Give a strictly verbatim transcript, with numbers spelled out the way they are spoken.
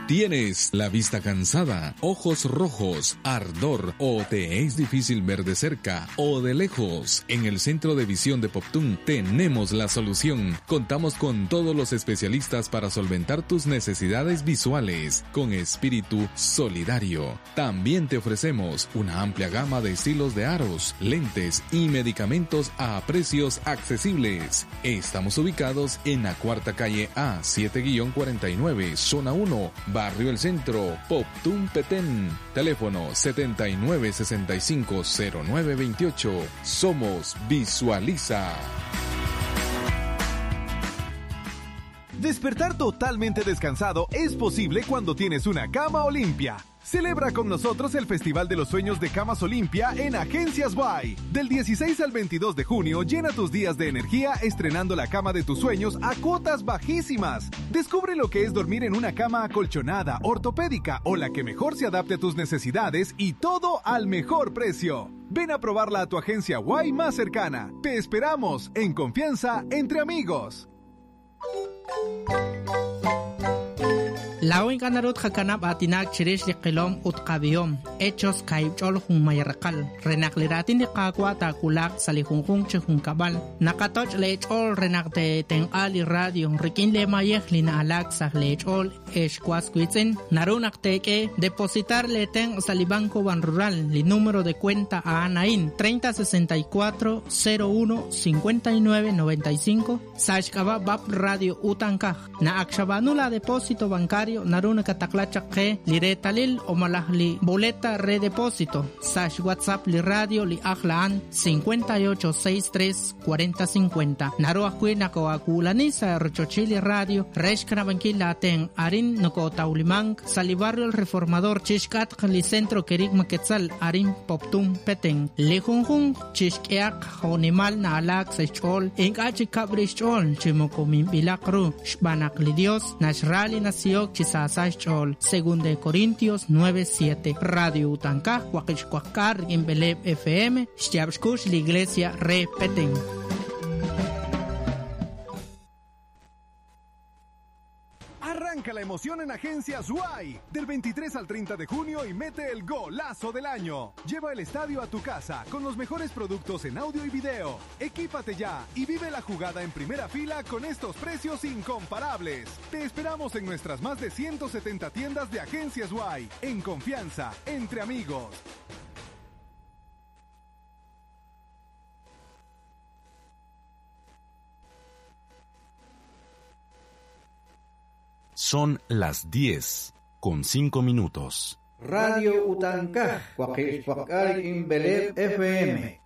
¿Tienes la vista cansada, ojos rojos, ardor o te es difícil ver de cerca o de lejos? En el Centro de Visión de Poptún tenemos la solución. Contamos con todos los especialistas para solventar tus necesidades visuales con espíritu solidario. También te ofrecemos una amplia gama de estilos de aros, lentes y medicamentos a precios accesibles. Estamos ubicados en la cuarta calle A siete cuarenta y nueve, zona uno, Barrio El Centro, Poptún, Petén. Teléfono setenta y nueve sesenta y cinco cero nueve veintiocho. Somos Visualiza. Despertar totalmente descansado es posible cuando tienes una cama Olimpia. Celebra con nosotros el Festival de los Sueños de Camas Olimpia en Agencias Guay. Del dieciséis al veintidós de junio, llena tus días de energía estrenando la cama de tus sueños a cuotas bajísimas. Descubre lo que es dormir en una cama acolchonada, ortopédica o la que mejor se adapte a tus necesidades y todo al mejor precio. Ven a probarla a tu agencia Guay más cercana. Te esperamos en confianza entre amigos. Lawin kanarut hakanap atinak chirish li qilom utqabiyom hechos kaibchol hun mayarqal renakliratin di qaqwa takulak salihunjun chihun kabal nakatoch lechol renakte tenali radio rikin le mayeh lina alak sah lechol eshkwasquitzen narunak teke depositar le ten salibanco ban rural li número de cuenta a Anaín treinta sesenta y cuatro cero uno cincuenta y nueve noventa y cinco sashkaba bab radio utankaj na akshabanula depósito bancario naruna kataklachak ke lire talil o malahli boleta redepósito sash WhatsApp li radio li ahlaan cincuenta y ocho sesenta y tres cuarenta cincuenta naruah kuina ko akulani sa rochochili radio reshkana bankila ten arin noko taulimang sa li barrio el reformador chishkat li centro kerik maketzal arin Poptún Petén li junjun chishkiak honimal na alak sa chol inkachi kabrish chol chimoko mimbilakru shbanak li Dios nashrali nasiok chisasay chol según de Corintios nueve siete Radio Utankaj Huaquichcuacar en Beleb F M Shtiabshkush la iglesia Re Petén. Arranca la emoción en Agencias Guay del veintitrés al treinta de junio y mete el golazo del año. Lleva el estadio a tu casa con los mejores productos en audio y video. Equípate ya y vive la jugada en primera fila con estos precios incomparables. Te esperamos en nuestras más de ciento setenta tiendas de Agencias Guay. En confianza, entre amigos. Son las diez con cinco minutos. Radio Utankaj, Huaquichcuacar en Beleb F M.